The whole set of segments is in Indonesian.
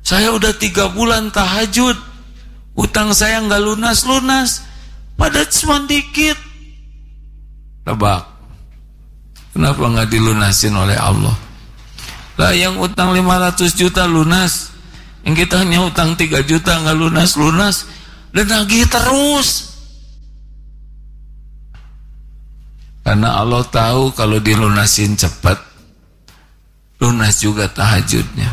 Saya udah 3 bulan tahajud, utang saya nggak lunas-lunas, padahal cuma dikit. Tebak, kenapa nggak dilunasin oleh Allah? Lah yang utang 500 juta lunas, yang kita hanya utang 3 juta nggak lunas-lunas, dan nagih terus. Karena Allah tahu kalau dilunasin cepat, lunas juga tahajudnya.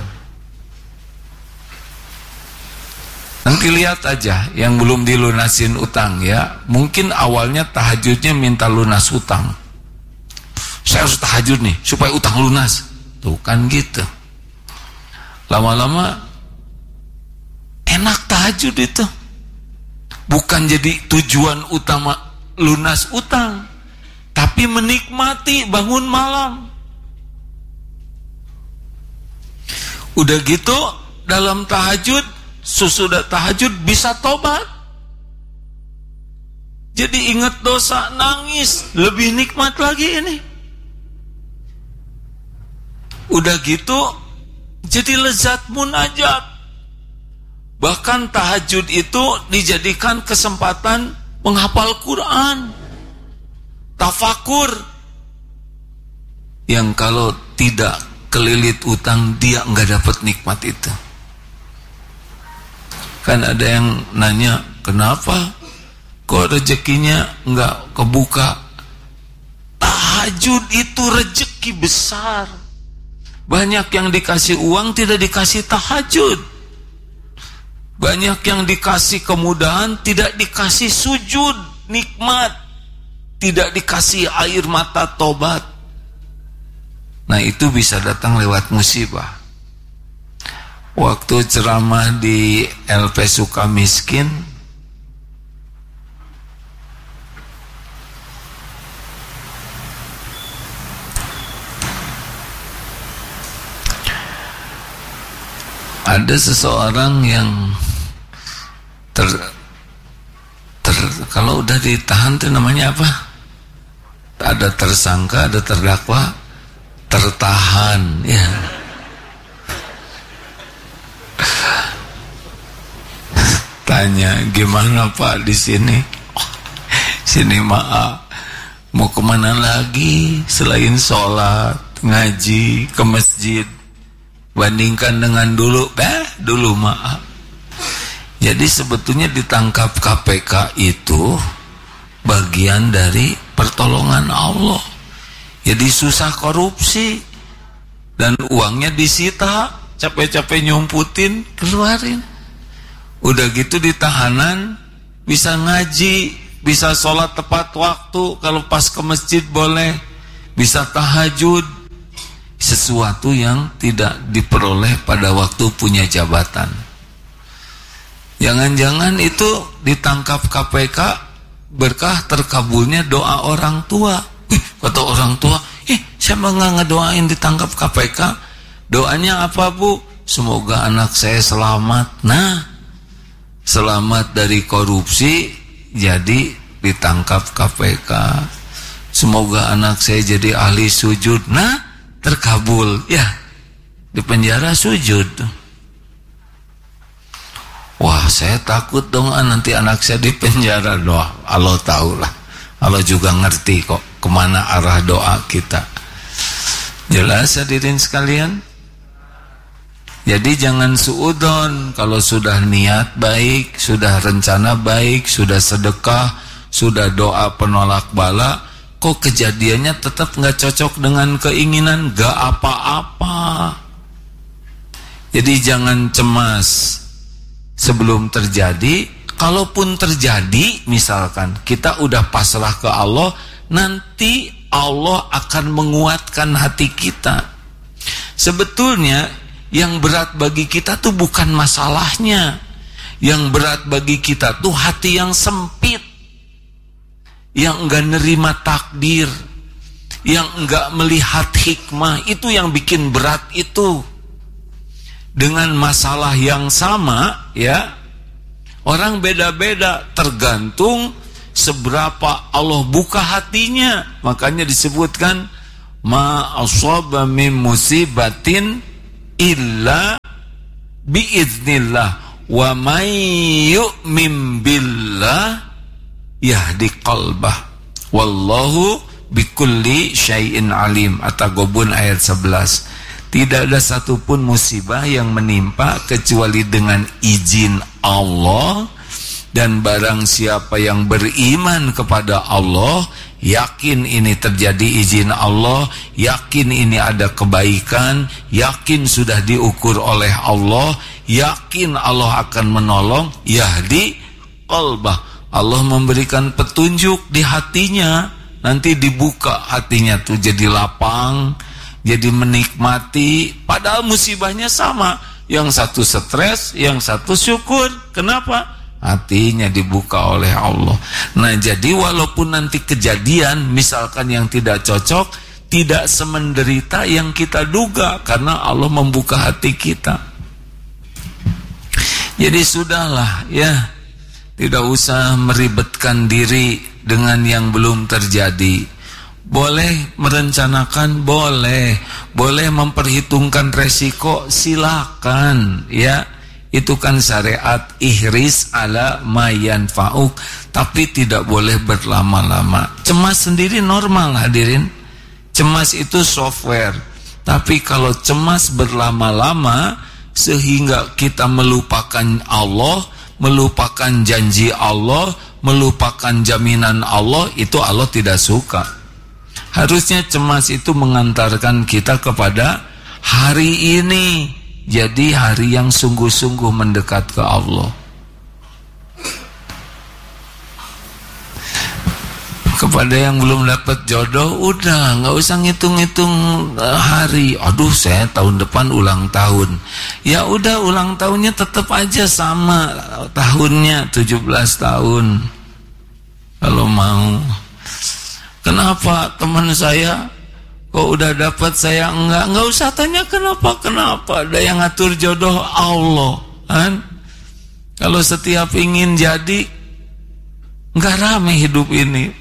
Nanti lihat aja yang belum dilunasin utang ya. Mungkin awalnya tahajudnya minta lunas utang. Saya harus tahajud nih supaya utang lunas. Tuh kan gitu. Lama-lama enak tahajud itu. Bukan jadi tujuan utama lunas utang, tapi menikmati bangun malam. Udah gitu dalam tahajud, sesudah tahajud bisa tobat. Jadi ingat dosa, nangis, lebih nikmat lagi ini. Udah gitu jadi lezat munajat. Bahkan tahajud itu dijadikan kesempatan menghafal Quran, tafakur. Yang kalau tidak kelilit utang, dia nggak dapat nikmat itu. Kan ada yang nanya, kenapa kok rezekinya nggak kebuka? Tahajud itu rezeki besar. Banyak yang dikasih uang tidak dikasih tahajud. Banyak yang dikasih kemudahan tidak dikasih sujud nikmat, tidak dikasih air mata tobat. Nah itu bisa datang lewat musibah. Waktu ceramah di LP Sukamiskin, ada seseorang yang kalau udah ditahan itu namanya apa? Ada tersangka, ada terdakwa, tertahan ya. Tanya, gimana Pak di sini? Sini maaf, mau kemana lagi selain sholat, ngaji, ke masjid? Bandingkan dengan dulu, dulu maaf. Jadi sebetulnya ditangkap KPK itu bagian dari pertolongan Allah. Jadi susah korupsi dan uangnya disita, capek-capek nyumputin, keluarin. Udah gitu di tahanan bisa ngaji, bisa sholat tepat waktu, kalau pas ke masjid boleh, bisa tahajud. Sesuatu yang tidak diperoleh pada waktu punya jabatan. Jangan-jangan itu ditangkap KPK berkah terkabulnya doa orang tua. Kata orang tua, siapa nggak ngedoain ditangkap KPK? Doanya apa Bu? Semoga anak saya selamat. Nah, selamat dari korupsi, jadi ditangkap KPK. Semoga anak saya jadi ahli sujud. Nah, terkabul. Ya, di penjara sujud. Wah, saya takut dong nanti anak saya di penjara. Doa Allah tahulah, Allah juga ngerti kok kemana arah doa kita. Jelas hadirin sekalian. Jadi jangan suudon. Kalau sudah niat baik, sudah rencana baik, sudah sedekah, sudah doa penolak bala, kok kejadiannya tetap nggak cocok dengan keinginan, nggak apa-apa. Jadi jangan cemas sebelum terjadi. Kalaupun terjadi, misalkan kita udah pasrah ke Allah, nanti Allah akan menguatkan hati kita. Sebetulnya yang berat bagi kita tuh bukan masalahnya. Yang berat bagi kita tuh hati yang sempit, yang enggak nerima takdir, yang enggak melihat hikmah. Itu yang bikin berat itu. Dengan masalah yang sama ya, orang beda-beda, tergantung seberapa Allah buka hatinya. Makanya disebutkan ma asaba min musibatin illa biiznillah wa may yu'min billah yahdi qalbah wallahu bikulli syai'in alim. At-Taghabun ayat 11. Tidak ada satupun musibah yang menimpa kecuali dengan izin Allah, dan barang siapa yang beriman kepada Allah, yakin ini terjadi izin Allah, yakin ini ada kebaikan, yakin sudah diukur oleh Allah, yakin Allah akan menolong, yahdi qalbah. Allah memberikan petunjuk di hatinya, nanti dibuka hatinya tuh jadi lapang, jadi menikmati. Padahal musibahnya sama, yang satu stres, yang satu syukur. Kenapa? Hatinya dibuka oleh Allah. Nah, jadi walaupun nanti kejadian misalkan yang tidak cocok, tidak semenderita yang kita duga, karena Allah membuka hati kita. Jadi sudahlah ya, tidak usah meribetkan diri dengan yang belum terjadi. Boleh merencanakan, boleh memperhitungkan resiko, silakan ya. Itu kan syariat, ihris ala ma yanfa'uk, tapi tidak boleh berlama-lama. Cemas sendiri normal hadirin. Cemas itu software. Tapi kalau cemas berlama-lama sehingga kita melupakan Allah, melupakan janji Allah, melupakan jaminan Allah, itu Allah tidak suka. Harusnya cemas itu mengantarkan kita kepada hari ini, jadi hari yang sungguh-sungguh mendekat ke Allah. Kepada yang belum dapat jodoh, udah nggak usah ngitung-ngitung hari. Aduh, saya tahun depan ulang tahun. Ya udah, ulang tahunnya tetap aja sama tahunnya, 17 tahun kalau mau. Kenapa teman saya kok udah dapat saya enggak usah tanya kenapa. Ada yang ngatur jodoh Allah kan. Kalau setiap ingin jadi, enggak rame hidup ini.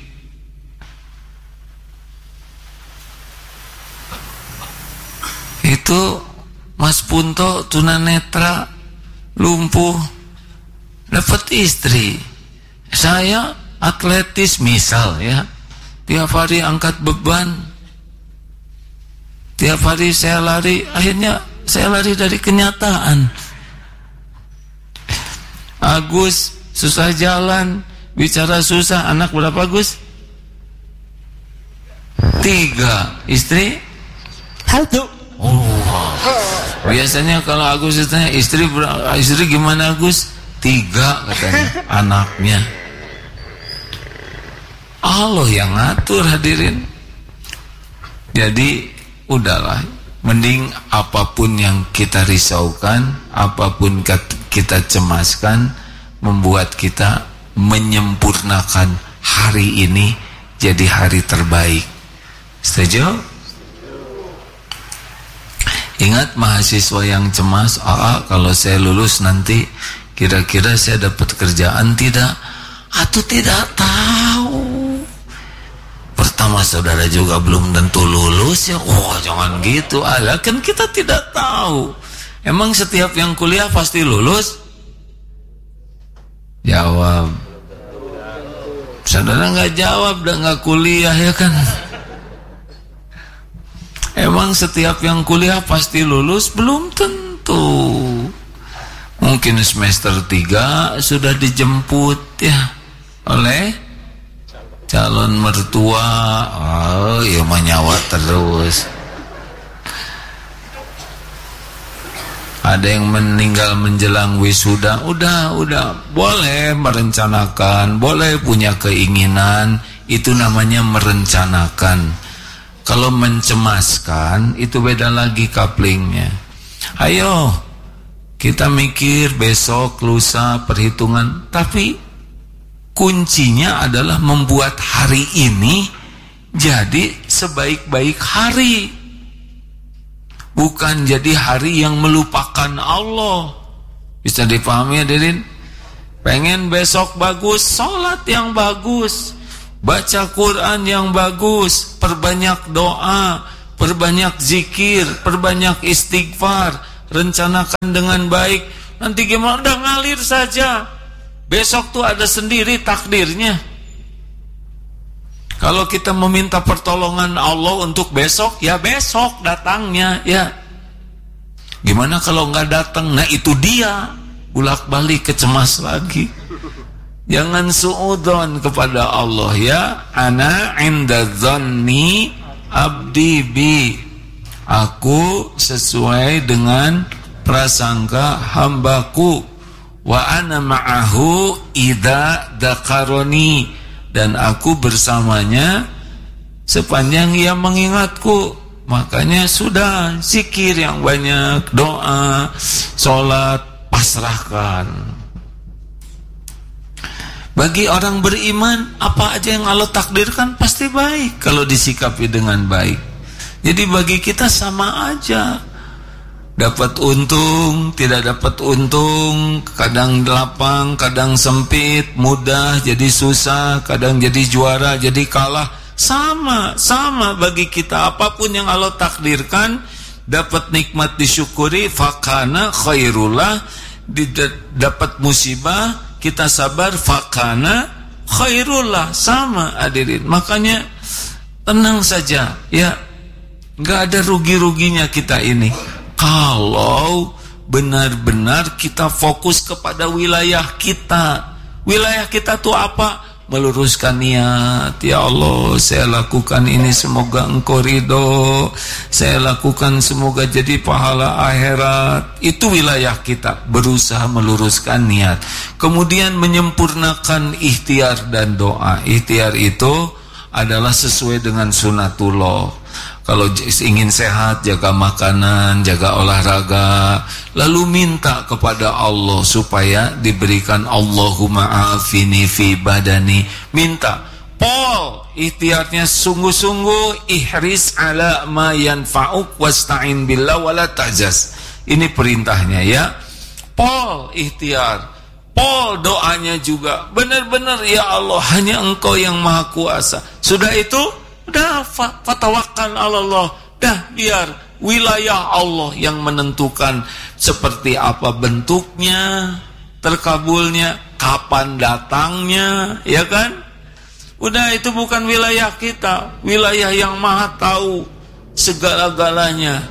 Itu Mas Punto tunanetra, lumpuh, dapat istri. Saya atletis misal ya, tiap hari angkat beban, tiap hari saya lari, akhirnya saya lari dari kenyataan. Agus susah jalan, bicara susah. Anak berapa Gus? 3. Istri? 1. Oh, biasanya kalau Agus ditanya istri gimana Agus? 3 katanya anaknya. Allah yang ngatur hadirin. Jadi udahlah, mending apapun yang kita risaukan, apapun kita cemaskan, membuat kita menyempurnakan hari ini jadi hari terbaik. Setuju? Ingat mahasiswa yang cemas, kalau saya lulus nanti kira-kira saya dapat kerjaan tidak? Atau tidak tahu. Pertama saudara juga belum tentu lulus ya. Jangan gitu. Kan kita tidak tahu. Emang setiap yang kuliah pasti lulus? Jawab. Saudara nggak jawab, dan nggak kuliah ya kan. Emang setiap yang kuliah pasti lulus? Belum tentu. Mungkin semester 3 sudah dijemput ya oleh calon mertua. Ya menyawa terus. Ada yang meninggal menjelang wisuda. Udah boleh merencanakan, boleh punya keinginan. Itu namanya merencanakan. Kalau mencemaskan itu beda lagi couplingnya. Ayo kita mikir besok, lusa, perhitungan. Tapi kuncinya adalah membuat hari ini jadi sebaik-baik hari. Bukan jadi hari yang melupakan Allah. Bisa dipahami hadirin? Pengen besok bagus, sholat yang bagus, baca Quran yang bagus, perbanyak doa, perbanyak zikir, perbanyak istighfar. rencanakan dengan baik. Nanti gimana? Udah ngalir saja. Besok tuh ada sendiri takdirnya. Kalau kita meminta pertolongan Allah untuk besok, ya besok datangnya, ya. Gimana kalau nggak datang? Nah itu dia, bolak-balik kecemas lagi. Jangan suudzon kepada Allah, ya. Ana inda dzanni abdi bi. Aku sesuai dengan prasangka hambaku. Wa ana ma'ahu idza dzakaroni, dan aku bersamanya sepanjang ia mengingatku. Makanya sudah, zikir yang banyak, doa, sholat, pasrahkan. Bagi orang beriman, apa aja yang Allah takdirkan pasti baik kalau disikapi dengan baik. Jadi bagi kita sama aja. Dapat untung, tidak dapat untung, kadang lapang, kadang sempit, mudah jadi susah, kadang jadi juara, jadi kalah. Sama bagi kita. Apapun yang Allah takdirkan, dapat nikmat disyukuri, fakana khairullah. Dapat musibah, kita sabar, fakana khairullah. Sama hadirin. Makanya tenang saja, ya. Gak ada rugi-ruginya kita ini kalau benar-benar kita fokus kepada wilayah kita. Wilayah kita tuh apa? Meluruskan niat. Ya Allah, saya lakukan ini semoga Engkau ridho. Saya lakukan semoga jadi pahala akhirat. Itu wilayah kita, berusaha meluruskan niat. Kemudian menyempurnakan ikhtiar dan doa. Ikhtiar itu adalah sesuai dengan sunatullah. Kalau ingin sehat, jaga makanan, jaga olahraga, lalu minta kepada Allah supaya diberikan Allahumma afini fi badani. Minta. Pol, ikhtiarnya sungguh-sungguh, ihris ala ma yanfa'uk wasta'in billah wala ta'jaz. Ini perintahnya, ya. Pol ikhtiar. Pol doanya juga. Benar-benar ya Allah, hanya Engkau yang maha kuasa. Sudah itu, dah fatawakkal Allah. Dah biar wilayah Allah yang menentukan seperti apa bentuknya, terkabulnya, kapan datangnya, ya kan? Udah, itu bukan wilayah kita. Wilayah yang maha tahu segala-galanya.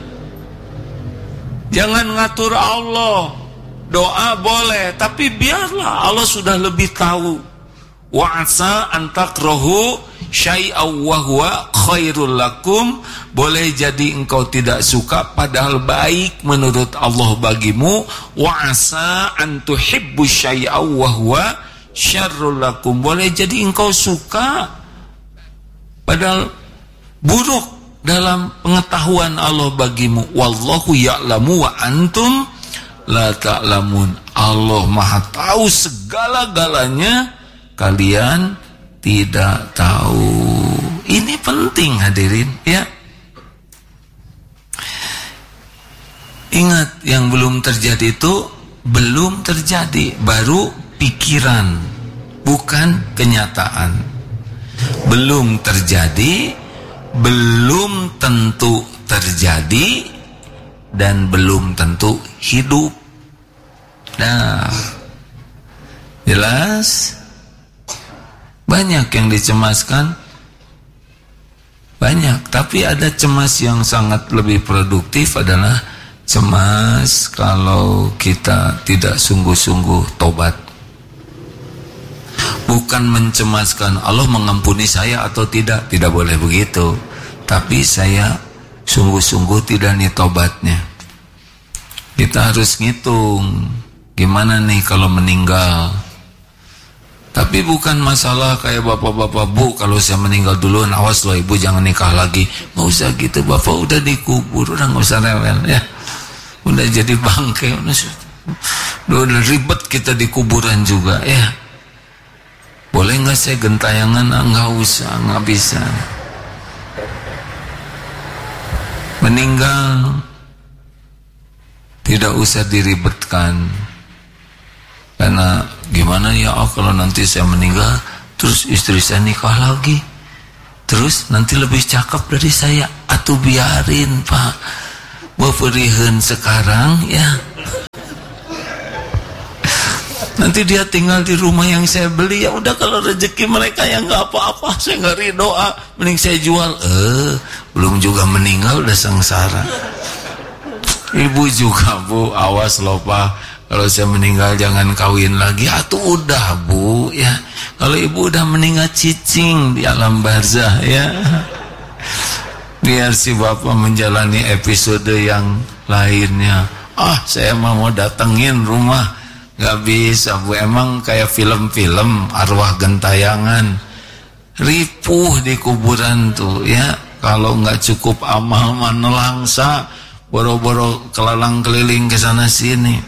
Jangan ngatur Allah. Doa boleh, tapi biarlah Allah sudah lebih tahu. Wa asa an takrahu syai'aw wa huwa khairul lakum. Boleh jadi engkau tidak suka padahal baik menurut Allah bagimu. Wa asa an tuhibbu syai'aw wa huwa syarrul lakum. Boleh jadi engkau suka padahal buruk dalam pengetahuan Allah bagimu. Wallahu ya'lamu wa antum la ta'lamun. Allah maha tahu segala-galanya, kalian tidak tahu. Ini penting hadirin, ya. Ingat, yang belum terjadi itu belum terjadi, baru pikiran, bukan kenyataan. Belum terjadi, belum tentu terjadi, dan belum tentu hidup. Nah, jelas. Banyak yang dicemaskan, banyak. Tapi ada cemas yang sangat lebih produktif, adalah cemas kalau kita tidak sungguh-sungguh tobat. Bukan mencemaskan Allah mengampuni saya atau tidak, tidak boleh begitu. Tapi saya sungguh-sungguh tidak nih tobatnya. Kita harus ngitung gimana nih kalau meninggal. Tapi bukan masalah kayak bapak-bapak, Bu, kalau saya meninggal duluan, awas loh ibu jangan nikah lagi. Nggak usah gitu, bapak udah dikubur, udah nggak usah rewel, ya. Udah jadi bangke, udah ribet kita di kuburan juga, ya. Boleh nggak saya gentayangan? Nggak usah, nggak bisa. Meninggal tidak usah diribetkan. Karena gimana ya, kalau nanti saya meninggal terus istri saya nikah lagi, terus nanti lebih cakep dari saya. Atuh biarin, Pak. beureun sekarang ya. Nanti dia tinggal di rumah yang saya beli, ya udah kalau rezeki mereka yang nggak apa-apa, saya nggak ridho, mending saya jual. Belum juga meninggal udah sengsara. Ibu juga Bu, awas loh Pak, kalau saya meninggal jangan kawin lagi. Atuh udah Bu ya, kalau ibu udah meninggal cicing di alam barzah ya. Biar si bapak menjalani episode yang lainnya. Saya mau datengin rumah. Gak bisa Bu, emang kayak film-film arwah gentayangan, ripuh di kuburan tuh ya. Kalau nggak cukup amal nelangsa, boro-boro kelalang keliling ke sana sini.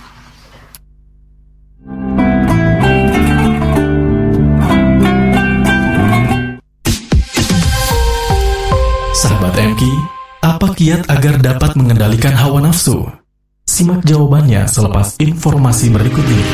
Sahabat MQ, apa kiat agar dapat mengendalikan hawa nafsu? Simak jawabannya selepas informasi berikut ini.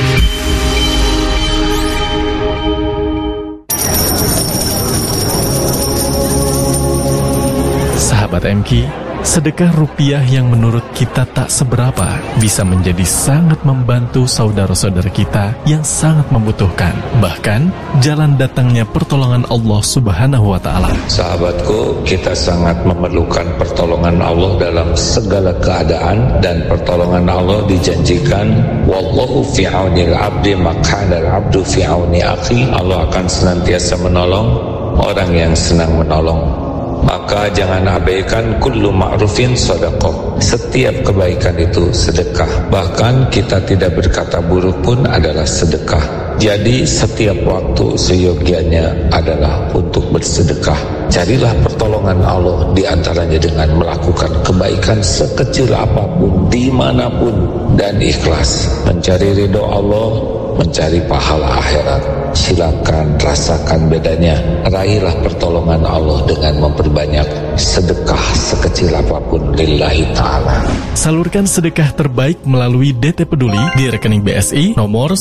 Sahabat MQ, sedekah rupiah yang menurut kita tak seberapa bisa menjadi sangat membantu saudara-saudara kita yang sangat membutuhkan. Bahkan, jalan datangnya pertolongan Allah Subhanahu wa Ta'ala. Sahabatku, kita sangat memerlukan pertolongan Allah dalam segala keadaan, dan pertolongan Allah dijanjikan, wallahu fi aunil abdi makana al-abdu fi auni akhi. Allah akan senantiasa menolong orang yang senang menolong. Maka jangan abaikan kullu ma'rufin sedekah. Setiap kebaikan itu sedekah. Bahkan kita tidak berkata buruk pun adalah sedekah. Jadi setiap waktu seyogianya adalah untuk bersedekah. Carilah pertolongan Allah diantaranya dengan melakukan kebaikan sekecil apapun, dimanapun, dan ikhlas. Mencari ridho Allah, mencari pahala akhirat. Silakan rasakan bedanya. Raihlah pertolongan Allah dengan memperbanyak sedekah sekecil apapun lillahi ta'ala. Salurkan sedekah terbaik melalui DT Peduli di rekening BSI nomor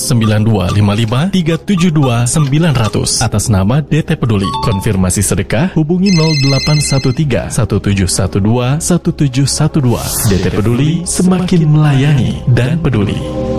9255372900 atas nama DT Peduli. Konfirmasi sedekah hubungi 0813 1712 1712. DT Peduli, semakin melayani dan peduli.